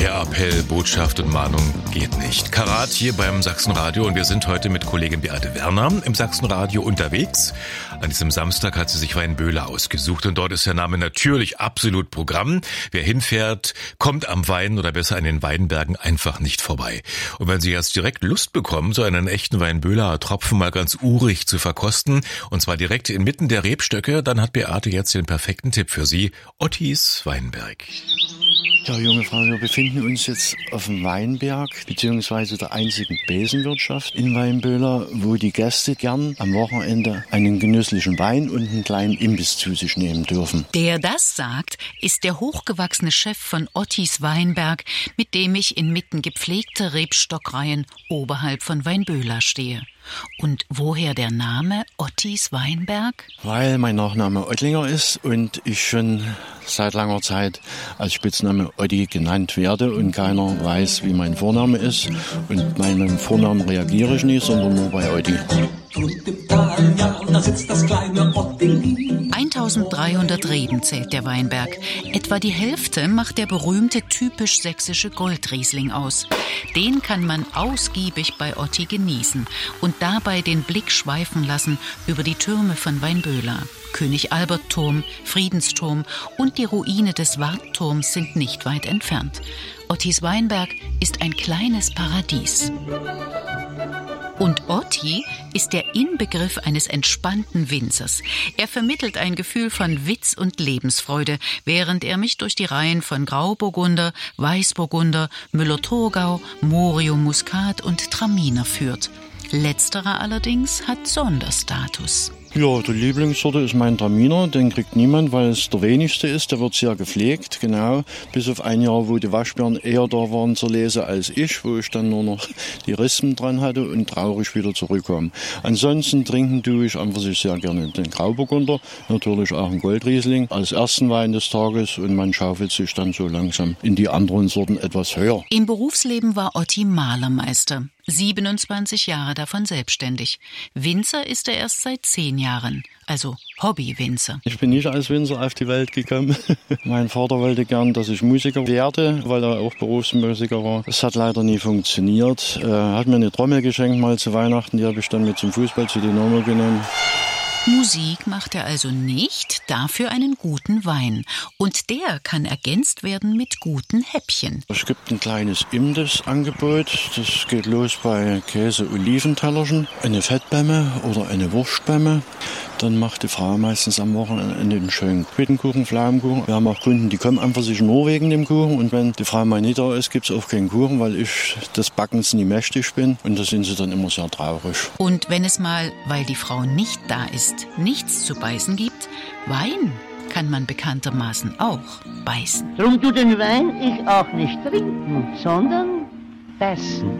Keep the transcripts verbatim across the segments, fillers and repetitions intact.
Mehr Appell, Botschaft und Mahnung geht nicht. Karat hier beim Sachsenradio und wir sind heute mit Kollegin Beate Werner im Sachsenradio unterwegs. An diesem Samstag hat sie sich Weinböhler ausgesucht und dort ist der Name natürlich absolut Programm. Wer hinfährt, kommt am Wein oder besser an den Weinbergen einfach nicht vorbei. Und wenn Sie jetzt direkt Lust bekommen, so einen echten Weinböhler Tropfen mal ganz urig zu verkosten und zwar direkt inmitten der Rebstöcke, dann hat Beate jetzt den perfekten Tipp für Sie. Ottis Weinberg. Ja, junge Frau, wir befinden uns jetzt auf dem Weinberg, beziehungsweise der einzigen Besenwirtschaft in Weinböhler, wo die Gäste gern am Wochenende einen genüsslichen Wein und einen kleinen Imbiss zu sich nehmen dürfen. Der das sagt, ist der hochgewachsene Chef von Ottis Weinberg, mit dem ich inmitten gepflegter Rebstockreihen oberhalb von Weinböhler stehe. Und woher der Name Ottis Weinberg? Weil mein Nachname Ottlinger ist und ich schon seit langer Zeit als Spitzname Otti genannt werde und keiner weiß, wie mein Vorname ist. Und bei meinem Vornamen reagiere ich nicht, sondern nur bei Otti. eintausenddreihundert Reben zählt der Weinberg. Etwa die Hälfte macht der berühmte typisch sächsische Goldriesling aus. Den kann man ausgiebig bei Otti genießen und dabei den Blick schweifen lassen über die Türme von Weinböhler. König Albert Turm, Friedensturm und die Ruine des Wartturms sind nicht weit entfernt. Ottis Weinberg ist ein kleines Paradies. Und Otti ist der Inbegriff eines entspannten Winzers. Er vermittelt ein Gefühl von Witz und Lebensfreude, während er mich durch die Reihen von Grauburgunder, Weißburgunder, Müller-Thurgau, Morium Muscat und Traminer führt. Letzterer allerdings hat Sonderstatus. Ja, die Lieblingssorte ist mein Traminer, den kriegt niemand, weil es der wenigste ist, der wird sehr gepflegt, genau, bis auf ein Jahr, wo die Waschbären eher da waren zur Lese als ich, wo ich dann nur noch die Rispen dran hatte und traurig wieder zurückkam. Ansonsten trinken tue ich einfach sich sehr gerne den Grauburgunder, natürlich auch einen Goldriesling als ersten Wein des Tages und man schaufelt sich dann so langsam in die anderen Sorten etwas höher. Im Berufsleben war Otti Malermeister. siebenundzwanzig Jahre davon selbstständig. Winzer ist er erst seit zehn Jahren, also Hobby-Winzer. Ich bin nicht als Winzer auf die Welt gekommen. Mein Vater wollte gern, dass ich Musiker werde, weil er auch Berufsmusiker war. Das hat leider nie funktioniert. Er hat mir eine Trommel geschenkt mal zu Weihnachten, die habe ich dann mit zum Fußball zu Dynamo genommen. Musik macht er also nicht, dafür einen guten Wein. Und der kann ergänzt werden mit guten Häppchen. Es gibt ein kleines Imbissangebot. Das geht los bei Käse-Oliventellerchen, eine Fettbämme oder eine Wurstbämme. Dann macht die Frau meistens am Wochenende einen schönen Quittenkuchen, Pflaumenkuchen. Wir haben auch Kunden, die kommen einfach sich nur wegen dem Kuchen. Und wenn die Frau mal nicht da ist, gibt es auch keinen Kuchen, weil ich des Backens nie mächtig bin. Und da sind sie dann immer sehr traurig. Und wenn es mal, weil die Frau nicht da ist, nichts zu beißen gibt, Wein kann man bekanntermaßen auch beißen. Drum tut den Wein ich auch nicht trinken, sondern beißen.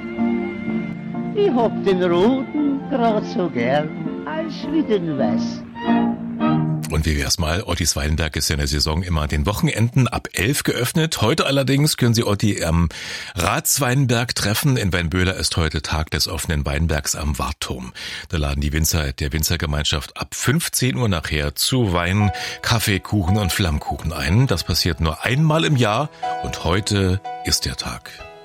Ich hab den Roten grad so gern als wie den Weißen. Und wie wär's mal, Ottis Weinberg ist ja in der Saison immer an den Wochenenden ab elf geöffnet. Heute allerdings können Sie Otti am Ratsweinberg treffen. In Weinböhler ist heute Tag des offenen Weinbergs am Wartturm. Da laden die Winzer der Winzergemeinschaft ab fünfzehn Uhr nachher zu Wein, Kaffee, Kuchen und Flammkuchen ein. Das passiert nur einmal im Jahr und heute ist der Tag.